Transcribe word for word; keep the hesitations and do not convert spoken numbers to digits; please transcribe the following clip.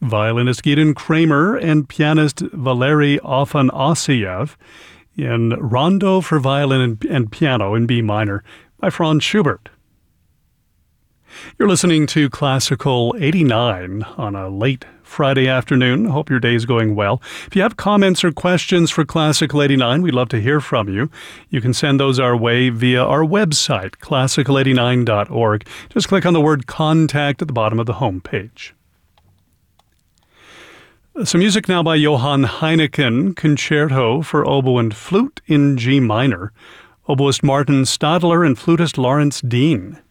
violinist Gideon Kramer and pianist Valery Afanasyev in Rondo for Violin and, and Piano in B minor by Franz Schubert. You're listening to Classical eighty-nine on a late Friday afternoon. Hope your day's going well. If you have comments or questions for Classical eighty-nine, we'd love to hear from you. You can send those our way via our website, classical eighty-nine dot org. Just click on the word Contact at the bottom of the homepage. Some music now by Johann Heineken, Concerto for Oboe and Flute in G minor. Oboist Martin Stadler and flutist Lawrence Dean.